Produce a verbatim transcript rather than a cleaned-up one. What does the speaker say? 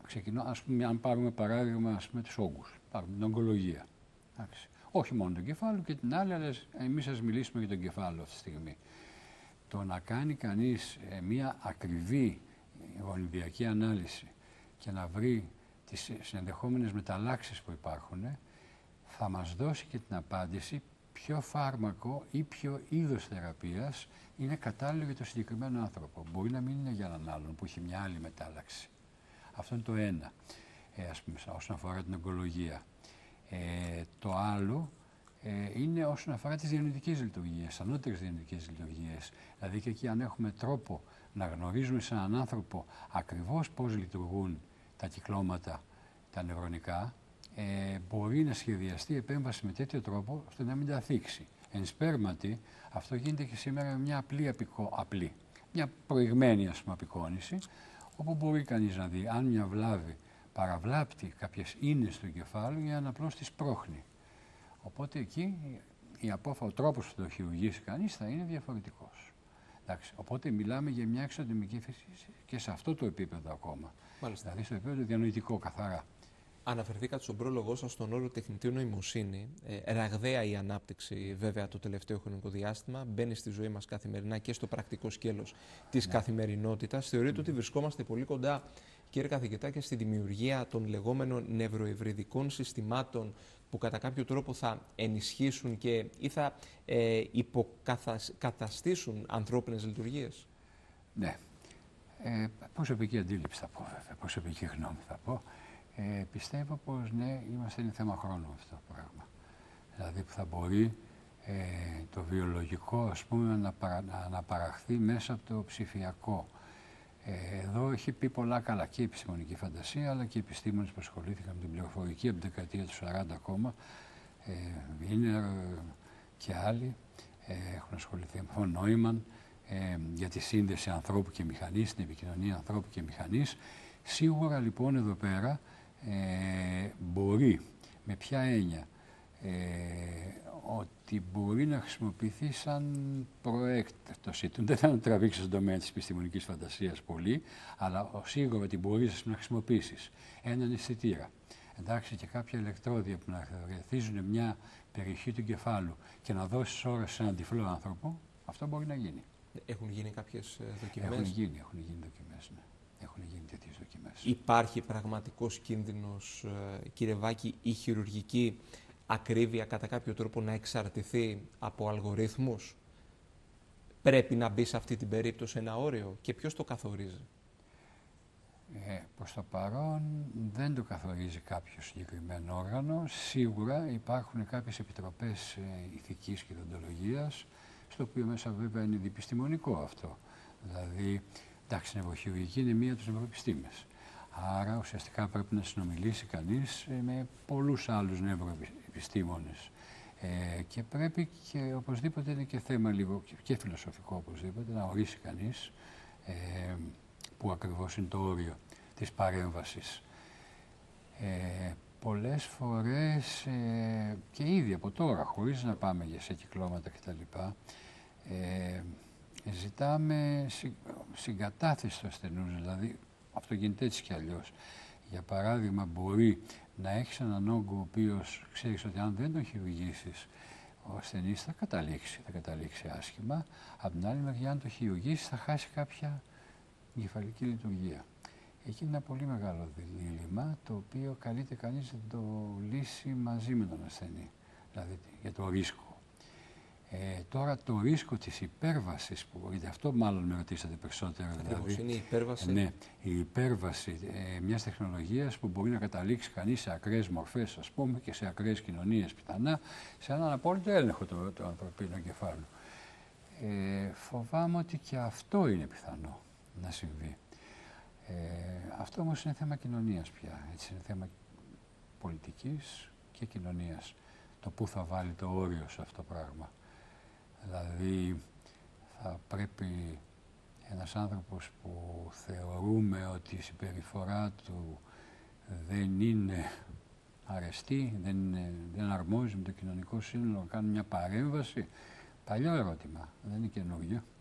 ξεκινώ, ας πούμε, αν πάρουμε παράδειγμα, ας πούμε, τους όγκους, πάρουμε την ογκολογία. Εντάξει. Όχι μόνο τον κεφάλο και την άλλη, αλλά εμείς ας μιλήσουμε για τον κεφάλο αυτή τη στιγμή. Το να κάνει κανείς ε, μία ακριβή γονιδιακή ανάλυση και να βρει τις συνενδεχόμενες μεταλλάξεις που υπάρχουν, θα μας δώσει και την απάντηση ποιο φάρμακο ή ποιο είδος θεραπείας είναι κατάλληλο για το συγκεκριμένο άνθρωπο. Μπορεί να μην είναι για έναν άλλον που έχει μια άλλη μετάλλαξη. Αυτό είναι το ένα, ε, ας πούμε, όσον αφορά την ογκολογία. Ε, το άλλο ε, είναι όσον αφορά τις διανοητικές λειτουργίες, ανώτερες διανοητικές λειτουργίες. Δηλαδή και εκεί αν έχουμε τρόπο να γνωρίζουμε σε έναν άνθρωπο ακριβώς πώς λειτουργούν τα κυκλώματα, τα νευρονικά, ε, μπορεί να σχεδιαστεί επέμβαση με τέτοιο τρόπο ώστε να μην τα θίξει. Εν σπέρματι, αυτό γίνεται και σήμερα με μια απλή, απεικο, απλή μια προηγμένη ας πούμε, απεικόνηση, όπου μπορεί κανείς να δει αν μια βλάβη παραβλάπτει κάποιες ίνες του εγκεφάλου ή αν απλώς τις πρόχνει. Οπότε εκεί η απόφα, ο τρόπος που το χειρουργήσει κανείς θα είναι διαφορετικός. Εντάξει, οπότε μιλάμε για μια εξοντομική φύση και σε αυτό το επίπεδο ακόμα. Μάλιστα. Δηλαδή στο επίπεδο διανοητικό καθαρά. Αναφερθήκατε στον πρόλογό σας στον όρο τεχνητή νοημοσύνη. Ε, ραγδαία η ανάπτυξη βέβαια το τελευταίο χρονικό διάστημα. Μπαίνει στη ζωή μας καθημερινά και στο πρακτικό σκέλος της ναι. καθημερινότητας. Θεωρείτε mm. ότι βρισκόμαστε πολύ κοντά, κύριε καθηγητά, και στη δημιουργία των λεγόμενων νευροευρυδικών συστημάτων που κατά κάποιο τρόπο θα ενισχύσουν και ή θα ε, υποκαταστήσουν ανθρώπινες λειτουργίες. Ναι. Ε, προσωπική αντίληψη θα πω, βέβαια. Προσωπική γνώμη θα πω. Ε, πιστεύω πως ναι, είμαστε είναι θέμα χρόνου αυτό το πράγμα. Δηλαδή που θα μπορεί ε, το βιολογικό ας πούμε να, παρα, να αναπαραχθεί μέσα από το ψηφιακό. Ε, εδώ έχει πει πολλά καλά και η επιστημονική φαντασία αλλά και οι επιστήμονες που ασχολήθηκαν με την πληροφορική από την δεκαετία του σαράντα ακόμα, ε, Βίνερ και άλλοι ε, έχουν ασχοληθεί με τον Νόιμαν ε, για τη σύνδεση ανθρώπου και μηχανής, την επικοινωνία ανθρώπου και μηχανής. Σίγουρα λοιπόν εδώ πέρα Ε, μπορεί, με ποια έννοια, ε, ότι μπορεί να χρησιμοποιηθεί σαν προέκταση. Δεν θα τραβήξει στον τομέα της επιστημονικής φαντασίας πολύ, αλλά σίγουρα ότι μπορείς να χρησιμοποιήσεις έναν αισθητήρα. Εντάξει, και κάποια ηλεκτρόδια που να ρεθίζουν μια περιοχή του κεφάλου και να δώσεις όραση σε έναν τυφλό άνθρωπο, αυτό μπορεί να γίνει. Έχουν γίνει κάποιες δοκιμές? Έχουν γίνει, έχουν γίνει δοκιμές, ναι. Έχουν γίνει τέτοιες δοκιμές. Υπάρχει πραγματικός κίνδυνος, κύριε Βάκη, η χειρουργική ακρίβεια κατά κάποιο τρόπο να εξαρτηθεί από αλγορίθμους? Πρέπει να μπει σε αυτή την περίπτωση ένα όριο και ποιος το καθορίζει? Ε, προς το παρόν δεν το καθορίζει κάποιο συγκεκριμένο όργανο. Σίγουρα υπάρχουν κάποιες επιτροπές ε, ηθικής και δοντολογίας, στο οποίο μέσα βέβαια είναι διεπιστημονικό αυτό. Δηλαδή, εντάξει, η νευροχειρουργική είναι μία από τις νευροεπιστήμες. Άρα ουσιαστικά πρέπει να συνομιλήσει κανείς με πολλούς άλλους νευροεπιστήμονες. Ε, και πρέπει και οπωσδήποτε είναι και θέμα λίγο και φιλοσοφικό οπωσδήποτε να ορίσει κανείς ε, που ακριβώς είναι το όριο της παρέμβασης. Ε, πολλές φορές ε, και ήδη από τώρα, χωρίς να πάμε για σε κυκλώματα κτλ. Ε, ζητάμε συ, συγκατάθεση του ασθενούς, δηλαδή αυτό γίνεται έτσι κι αλλιώς. Για παράδειγμα, μπορεί να έχεις έναν όγκο ο οποίος ξέρεις ότι αν δεν τον χειρουργήσεις, ο ασθενής θα καταλήξει, θα καταλήξει άσχημα. Από την άλλη μεριά, αν το χειρουργήσεις, θα χάσει κάποια εγκεφαλική λειτουργία. Εκεί είναι ένα πολύ μεγάλο δίλημμα, το οποίο καλείται κανείς να το λύσει μαζί με τον ασθενή, δηλαδή για το ρίσκο. Ε, τώρα το ρίσκο της υπέρβασης, που γιατί αυτό μάλλον με ρωτήσατε περισσότερο. Ακριβώς, δηλαδή, είναι η υπέρβαση. Ναι, η υπέρβαση ε, μιας τεχνολογίας που μπορεί να καταλήξει κανείς σε ακραίες μορφές, ας πούμε, και σε ακραίες κοινωνίες πιθανά, σε έναν απόλυτο έλεγχο του, του ανθρωπίνου εγκεφάλου. Ε, φοβάμαι ότι και αυτό είναι πιθανό να συμβεί. Ε, αυτό όμως είναι θέμα κοινωνίας πια, έτσι, είναι θέμα πολιτικής και κοινωνίας. Το πού θα βάλει το όριο σε αυτό το πράγμα. Δηλαδή θα πρέπει ένας άνθρωπος που θεωρούμε ότι η συμπεριφορά του δεν είναι αρεστή, δεν, είναι, δεν αρμόζει με το κοινωνικό σύνολο, να κάνει μια παρέμβαση. Παλιό ερώτημα, δεν είναι καινούργιο.